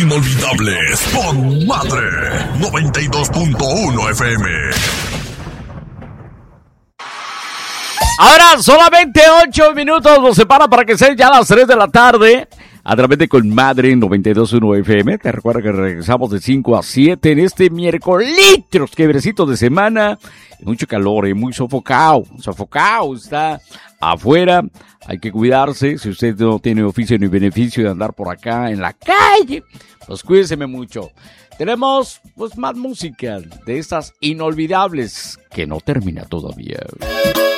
inolvidables con Madre 92.1 FM. Ahora solamente 8 minutos nos separan para que sean ya las 3 de la tarde. A través de Con Madre 92.1 FM. Te recuerdo que regresamos de 5 a 7 en este miércoles. Quebrecito de semana. Mucho calor, muy sofocado. Sofocado está afuera. Hay que cuidarse. Si usted no tiene oficio ni beneficio de andar por acá en la calle, pues cuídeseme mucho. Tenemos pues más música de estas inolvidables que no termina todavía.